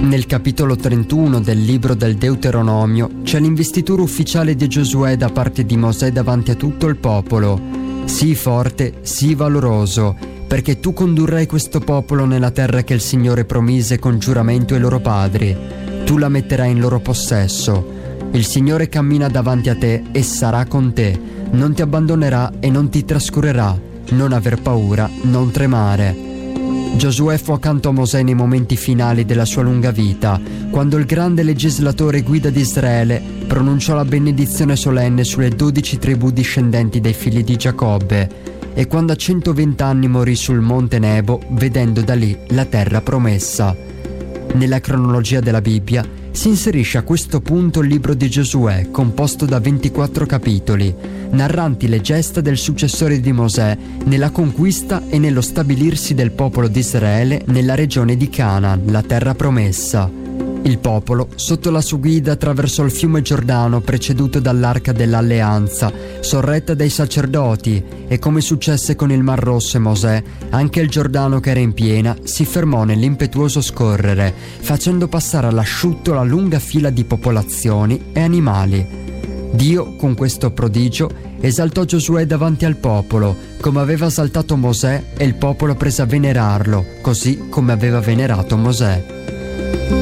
Nel capitolo 31 del libro del Deuteronomio c'è l'investitura ufficiale di Giosuè da parte di Mosè davanti a tutto il popolo. Sii forte, sii valoroso, perché tu condurrai questo popolo nella terra che il Signore promise con giuramento ai loro padri. Tu la metterai in loro possesso. Il Signore cammina davanti a te e sarà con te. Non ti abbandonerà e non ti trascurerà. Non aver paura, non tremare. Giosuè fu accanto a Mosè nei momenti finali della sua lunga vita, quando il grande legislatore e guida di Israele pronunciò la benedizione solenne sulle 12 tribù discendenti dei figli di Giacobbe, e quando a 120 anni morì sul monte Nebo, vedendo da lì la terra promessa. Nella cronologia della Bibbia si inserisce a questo punto il libro di Giosuè, composto da 24 capitoli, narranti le gesta del successore di Mosè nella conquista e nello stabilirsi del popolo di Israele nella regione di Canaan, la terra promessa. Il popolo, sotto la sua guida, attraversò il fiume Giordano preceduto dall'Arca dell'Alleanza, sorretta dai sacerdoti, e come successe con il Mar Rosso e Mosè, anche il Giordano, che era in piena, si fermò nell'impetuoso scorrere, facendo passare all'asciutto la lunga fila di popolazioni e animali. Dio, con questo prodigio, esaltò Giosuè davanti al popolo, come aveva esaltato Mosè, e il popolo prese a venerarlo, così come aveva venerato Mosè.